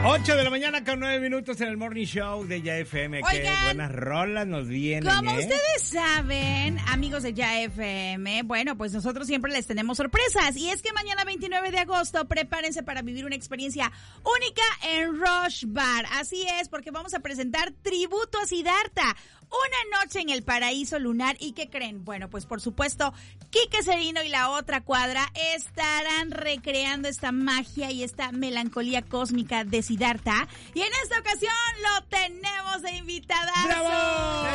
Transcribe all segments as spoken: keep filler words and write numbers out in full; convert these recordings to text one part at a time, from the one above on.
ocho de la mañana con nueve minutos en el Morning Show de Ya F M. Qué buenas rolas nos vienen. Como ¿eh? ustedes saben, amigos de Ya F M, bueno, pues nosotros siempre les tenemos sorpresas. Y es que mañana veintinueve de agosto, prepárense para vivir una experiencia única en Rush Bar. Así es, porque vamos a presentar Tributo a Siddhartha. Una noche en el paraíso lunar. ¿Y qué creen? Bueno, pues por supuesto, Quique Serino y la otra cuadra estarán recreando esta magia y esta melancolía cósmica de Siddhartha. Y en esta ocasión lo tenemos de invitadazo. ¡Bravo!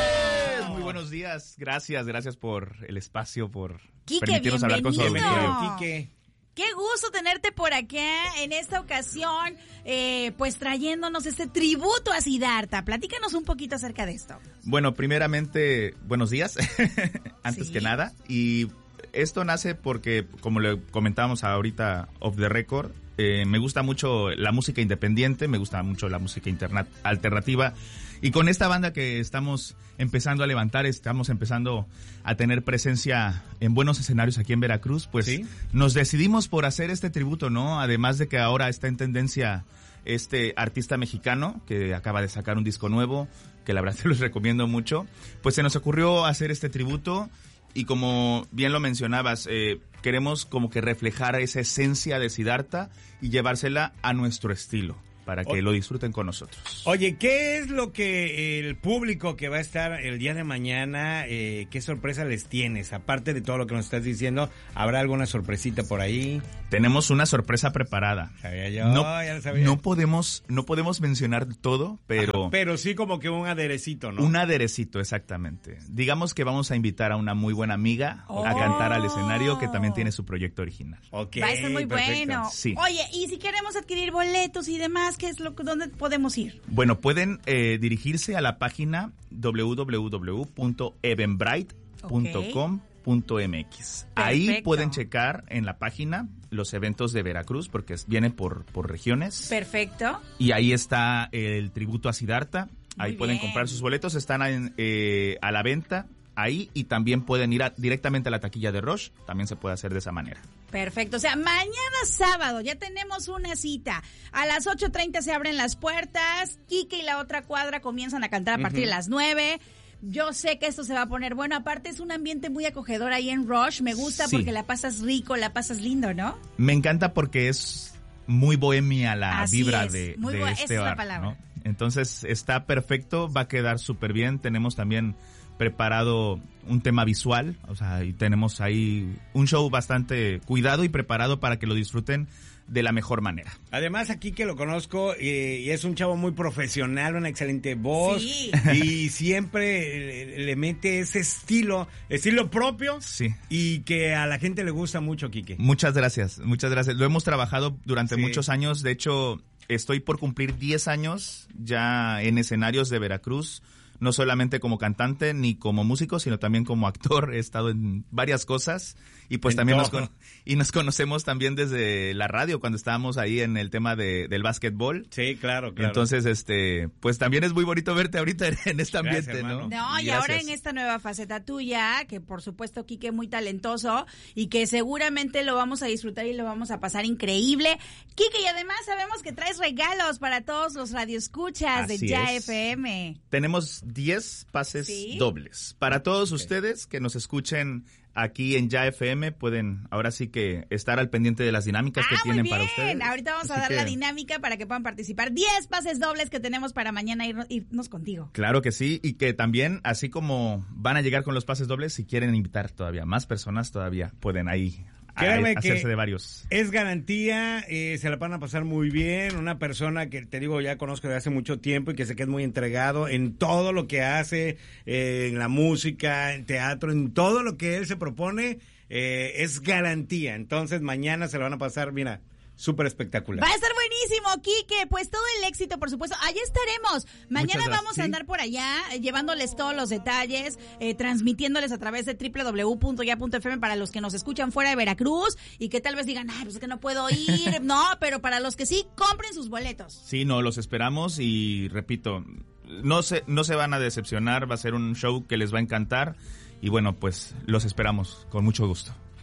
¡Eh! Muy buenos días. Gracias, gracias por el espacio, por Quique, permitirnos hablar con su auditorio. Quique. Qué gusto tenerte por acá en esta ocasión, eh, pues trayéndonos este tributo a Siddhartha. Platícanos un poquito acerca de esto. Bueno, primeramente, buenos días, antes sí. que nada. Y esto nace porque, como le comentábamos ahorita off the record, eh, me gusta mucho la música independiente, me gusta mucho la música interna- alternativa. Y con esta banda que estamos empezando a levantar, estamos empezando a tener presencia en buenos escenarios aquí en Veracruz, pues ¿sí? Nos decidimos por hacer este tributo, ¿no? Además de que ahora está en tendencia este artista mexicano que acaba de sacar un disco nuevo, que la verdad te los recomiendo mucho, pues se nos ocurrió hacer este tributo y como bien lo mencionabas, eh, queremos como que reflejar esa esencia de Siddhartha y llevársela a nuestro estilo, para que lo disfruten con nosotros. Oye, ¿qué es lo que el público que va a estar el día de mañana, eh, qué sorpresa les tienes? Aparte de todo lo que nos estás diciendo, ¿habrá alguna sorpresita por ahí? Tenemos una sorpresa preparada. Sabía yo, no, ya lo sabía. No podemos, no podemos mencionar todo, pero... Ajá, pero sí como que un aderecito, ¿no? Un aderecito, exactamente. Digamos que vamos a invitar a una muy buena amiga oh. a cantar al escenario, que también tiene su proyecto original. Okay, va a estar muy perfecto. bueno. Sí. Oye, y si queremos adquirir boletos y demás, ¿qué es lo dónde podemos ir? Bueno, pueden eh, dirigirse a la página doble u doble u doble u punto eventbrite punto com punto m x. Okay. Ahí pueden checar en la página los eventos de Veracruz, porque vienen por, por regiones. Perfecto. Y ahí está el tributo a Siddhartha. Ahí muy pueden bien. comprar sus boletos, están en, eh, a la venta ahí, y también pueden ir a, directamente a la taquilla de Rush, también se puede hacer de esa manera. Perfecto, o sea, mañana sábado ya tenemos una cita. A las ocho treinta se abren las puertas, Quique y la otra cuadra comienzan a cantar a partir uh-huh. de las nueve. Yo sé que esto se va a poner bueno, aparte es un ambiente muy acogedor ahí en Rush, me gusta sí. porque la pasas rico, la pasas lindo, ¿no? Me encanta porque es muy bohemia la Así vibra es. de, muy de bo- este esa es bar, la palabra. ¿no? Entonces está perfecto, va a quedar súper bien, tenemos también preparado un tema visual, o sea, y tenemos ahí un show bastante cuidado y preparado para que lo disfruten de la mejor manera. Además, aquí que lo conozco, eh, y es un chavo muy profesional, una excelente voz, sí. y siempre le, le mete ese estilo, estilo propio, sí. y que a la gente le gusta mucho, Quique. Muchas gracias, muchas gracias. Lo hemos trabajado durante sí. muchos años, de hecho, estoy por cumplir diez años ya en escenarios de Veracruz, no solamente como cantante ni como músico, sino también como actor. He estado en varias cosas y pues en también nos, con- y nos conocemos también desde la radio cuando estábamos ahí en el tema de, del básquetbol. Sí, claro, claro. Entonces, este, pues también es muy bonito verte ahorita en este ambiente, Gracias, ¿no? No, y Gracias. ahora en esta nueva faceta tuya, que por supuesto Quique muy talentoso y que seguramente lo vamos a disfrutar y lo vamos a pasar increíble. Quique, y además sabemos que traes regalos para todos los radioescuchas Así de Ya es. F M. Tenemos diez pases ¿Sí? dobles. Para todos Okay. ustedes que nos escuchen aquí en Ya F M, pueden ahora sí que estar al pendiente de las dinámicas Ah, que tienen muy para bien. ustedes. Ahorita vamos a Así dar que, la dinámica para que puedan participar. diez pases dobles que tenemos para mañana ir- irnos contigo. Claro que sí, y que también, así como van a llegar con los pases dobles, si quieren invitar todavía más personas, todavía pueden ahí a- Créeme hacerse que de varios. Es garantía, eh, se la van a pasar muy bien. Una persona que te digo ya conozco de hace mucho tiempo y que sé que es muy entregado en todo lo que hace, eh, en la música, en teatro, en todo lo que él se propone, eh, es garantía. Entonces mañana se la van a pasar, mira, súper espectacular. Va a estar buenísimo, Quique. Pues todo el éxito, por supuesto. Allá estaremos. Mañana gracias. vamos a Sí. andar por allá, eh, llevándoles todos los detalles, eh, transmitiéndoles a través de doble u doble u doble u punto ya punto f m para los que nos escuchan fuera de Veracruz y que tal vez digan, ay, pues es que no puedo ir. No, pero para los que sí, compren sus boletos. Sí, no, los esperamos y repito, no se, no se van a decepcionar, va a ser un show que les va a encantar y bueno, pues los esperamos con mucho gusto.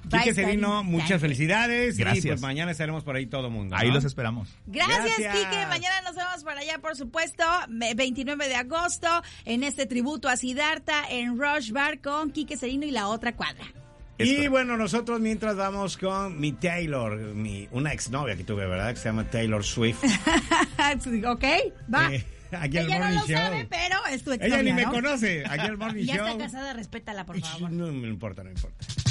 Quique Serino, muchas felicidades. Gracias. Y pues mañana estaremos por ahí todo el mundo, ¿no? Ahí los esperamos. Gracias, Gracias, Quique. Mañana nos vemos por allá, por supuesto, veintinueve de agosto, en este tributo a Siddhartha en Rush Bar con Quique Serino y La Otra Cuadra. Y bueno, nosotros mientras vamos con mi Taylor, mi, una exnovia que tuve, ¿verdad? Que se llama Taylor Swift. Ok, va. Eh, aquí el Ella no Morning lo Show. sabe, pero es tu exnovia, Ella ni me ¿no? conoce. Aquí el Morning Ya Show. está casada, respétala, por favor. No me importa, no me importa.